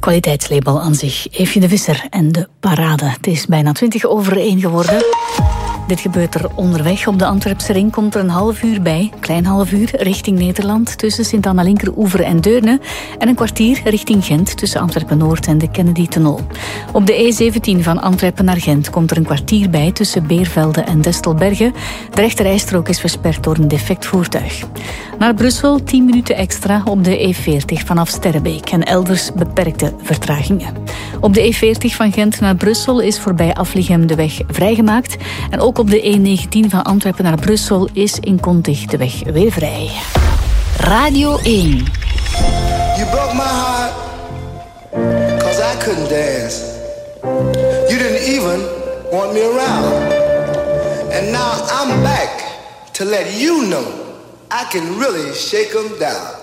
kwaliteitslabel aan zich. Eefje de Visser en de Parade. Het is bijna 1:20 geworden. Dit gebeurt er onderweg. Op de Antwerpse ring komt er een half uur bij. Klein half uur richting Nederland tussen Sint-Anna-Linkeroever en Deurne. En een kwartier richting Gent tussen Antwerpen-Noord en de Kennedy-tunnel. Op de E17 van Antwerpen naar Gent komt er een kwartier bij tussen Beervelde en Destelbergen. De rechterrijstrook is versperd door een defect voertuig. Naar Brussel 10 minuten extra op de E40 vanaf Sterrebeek en elders beperkte vertragingen. Op de E40 van Gent naar Brussel is voorbij Aflichem de weg vrijgemaakt. En ook op de E19 van Antwerpen naar Brussel is in Kontig de weg weer vrij. Radio 1. You broke my heart, 'cause I couldn't dance. You didn't even want me around. And now I'm back to let you know I can really shake 'em down.